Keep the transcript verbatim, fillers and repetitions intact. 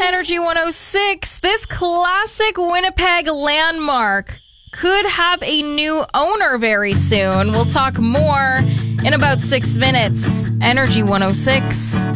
Energy one oh six. This classic Winnipeg landmark could have a new owner very soon. We'll talk more in about six minutes. Energy one oh six.